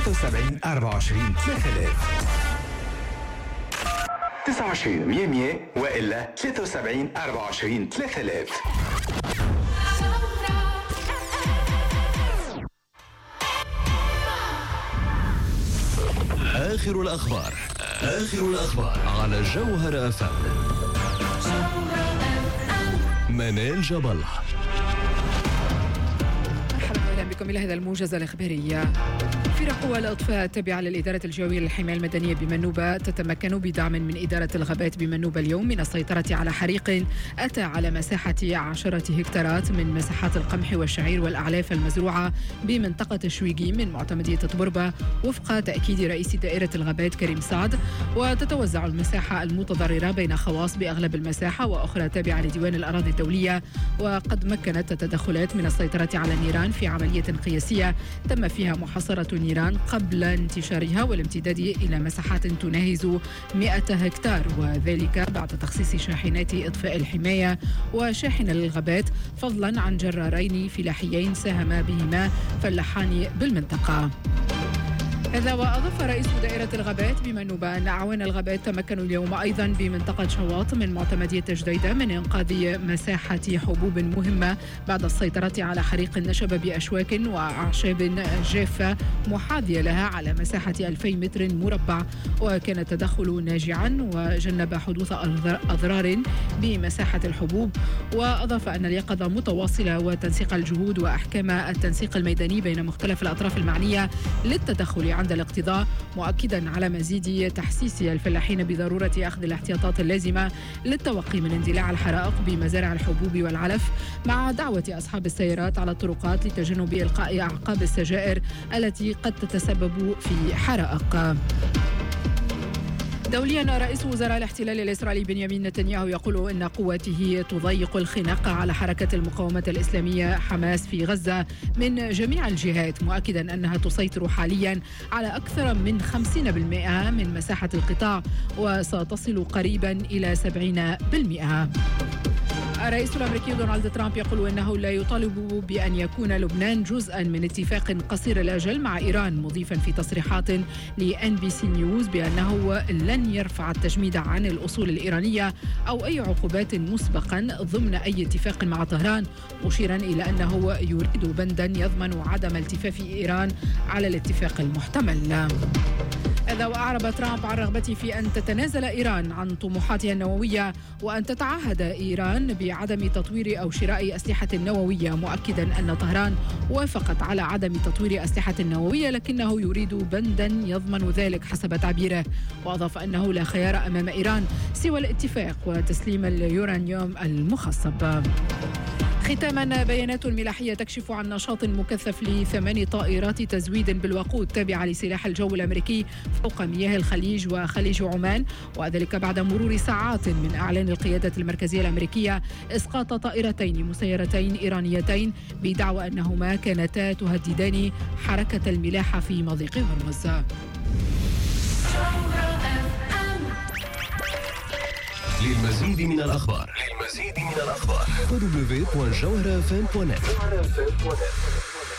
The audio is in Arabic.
73 24 3000 29 100 وإلا 73 24 3000. آخر الأخبار على جوهر أفهم. منال جبل. مرحبا بكم إلى هذا الموجز الإخباري. فرق الإطفاء التابعة للإدارة الجوية للحماية المدنية بمنوبة تتمكن بدعم من إدارة الغابات بمنوبة اليوم من السيطرة على حريق أتى على مساحة 10 هكتارات من مساحات القمح والشعير والأعلاف المزروعة بمنطقة الشويقي من معتمدية تبربة وفق تأكيد رئيس دائرة الغابات كريم سعد. وتتوزع المساحة المتضررة بين خواص بأغلب المساحة وأخرى تابعة لديوان الأراضي الدولية. وقد مكنت التدخلات من السيطرة على النيران في عملية قياسية تم فيها محاصرة النيران قبل انتشارها والامتداد إلى مساحات تناهز 100 هكتار، وذلك بعد تخصيص شاحنات إطفاء الحماية وشاحنة للغابات فضلا عن جرارين فلاحيين ساهم بهما فلاحان بالمنطقة. هذا وأضاف رئيس دائرة الغابات بمنوبة أن أعوان الغابات تمكنوا اليوم أيضا بمنطقة شواط من معتمدية جديدة من إنقاذ مساحة حبوب مهمة بعد السيطرة على حريق نشب بأشواك وأعشاب جافة محاذية لها على مساحة 2000 متر مربع، وكان التدخل ناجعا وجنب حدوث أضرار بمساحة الحبوب. وأضاف أن اليقظة متواصلة وتنسيق الجهود وأحكام التنسيق الميداني بين مختلف الأطراف المعنية للتدخل عند الاقتضاء، مؤكدا على مزيد تحسيس الفلاحين بضرورة أخذ الاحتياطات اللازمة للتوقي من اندلاع الحرائق بمزارع الحبوب والعلف، مع دعوة أصحاب السيارات على الطرقات لتجنب إلقاء أعقاب السجائر التي قد تتسبب في حرائق. دوليا رئيس وزراء الاحتلال الإسرائيلي بنيامين نتنياهو يقول إن قواته تضيق الخناق على حركة المقاومة الإسلامية حماس في غزة من جميع الجهات، مؤكدا أنها تسيطر حاليا على أكثر من 50% من مساحة القطاع وستصل قريبا إلى 70%. الرئيس الأمريكي دونالد ترامب يقول إنه لا يطالب بأن يكون لبنان جزءا من اتفاق قصير الأجل مع إيران، مضيفا في تصريحات لNBC نيوز بأنه لن يرفع التجميد عن الأصول الإيرانية أو أي عقوبات مسبقا ضمن أي اتفاق مع طهران، مشيرا إلى أنه يريد بندا يضمن عدم التفاف إيران على الاتفاق المحتمل. هذا وأعرب ترامب عن رغبته في أن تتنازل إيران عن طموحاتها النووية وأن تتعهد إيران بعدم تطوير أو شراء أسلحة نووية، مؤكدا أن طهران وافقت على عدم تطوير أسلحة نووية لكنه يريد بندا يضمن ذلك حسب تعبيره. وأضاف أنه لا خيار أمام إيران سوى الاتفاق وتسليم اليورانيوم المخصب. ختاما، بيانات ملاحية تكشف عن نشاط مكثف ل8 طائرات تزويد بالوقود تابعة لسلاح الجو الأمريكي فوق مياه الخليج وخليج عمان، وذلك بعد مرور ساعات من إعلان القيادة المركزية الأمريكية إسقاط طائرتين مسيرتين إيرانيتين بدعوى أنهما كانتا تهددان حركة الملاحة في مضيق هرمز. للمزيد من الأخبار www.jawharafm.net